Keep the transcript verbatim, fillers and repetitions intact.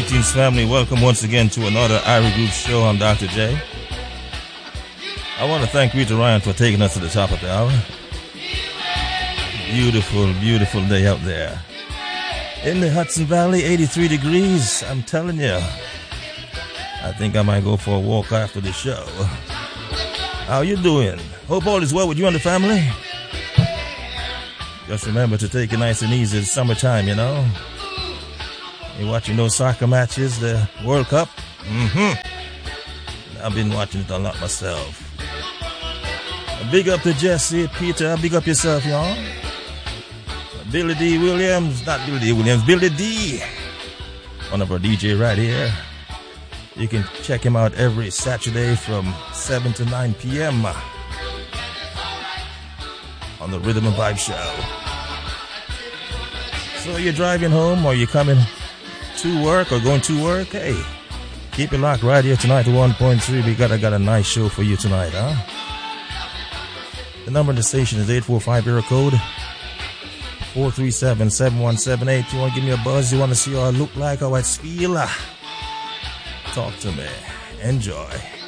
Greetings, family. Welcome once again to another Irie Group show. I'm Doctor J. I want to thank Rita Ryan for taking us to the top of the hour. Beautiful, beautiful day out there. In the Hudson Valley, eighty-three degrees. I'm telling you. I think I might go for a walk after the show. How you doing? Hope all is well with you and the family. Just remember to take it nice and easy. It's summertime, you know. You're watching those soccer matches, the World Cup? Mm-hmm. I've been watching it a lot myself. Big up to Jesse, Peter. Big up yourself, y'all. Billy D. Williams. Not Billy D. Williams. Billy D. One of our D J right here. You can check him out every Saturday from seven to nine p.m. on the Rhythm and Vibe Show. So you're driving home or you're coming to work or going to work? Hey, keep it locked right here tonight to one point three. We got, I got a nice show for you tonight, huh? The number in the station is eight four five, area code four three seven, seven one seven eight. You want to give me a buzz? You want to see how I look like, how I feel? Talk to me. Enjoy.